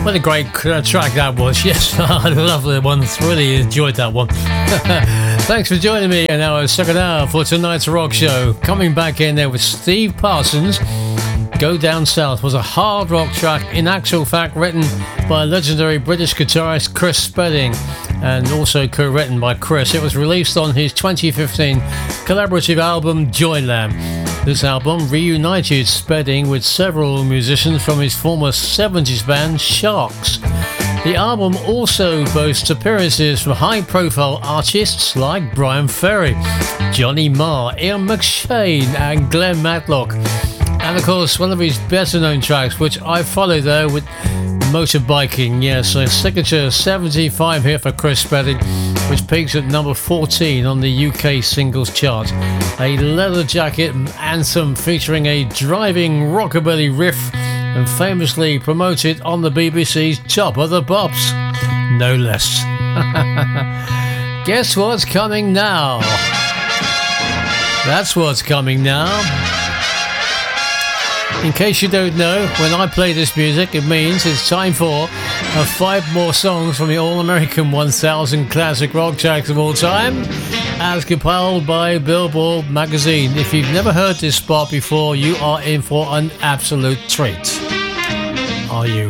What a great track that was. Yes, I love that one. Really enjoyed that one. Thanks for joining me in our second hour for tonight's rock show. Coming back in there with Steve Parsons. Go Down South was a hard rock track, in actual fact written by legendary British guitarist Chris Spedding and also co-written by Chris. It was released on his 2015 collaborative album Joyland. This album reunited Spedding with several musicians from his former 70s band Sharks. The album also boasts appearances from high-profile artists like Brian Ferry, Johnny Marr, Ian McShane and Glenn Matlock. And of course, one of his better-known tracks, which I follow though with motorbiking. Yes, a signature 75 hit for Chris Spedding, which peaks at number 14 on the UK singles chart. A leather jacket anthem featuring a driving rockabilly riff and famously promoted on the BBC's Top of the Pops. No less. Guess what's coming now? That's what's coming now. In case you don't know, when I play this music, it means it's time for 5 more songs from the All-American 1000 Classic Rock Tracks of All Time, as compiled by Billboard magazine. If you've never heard this spot before, you are in for an absolute treat. Are you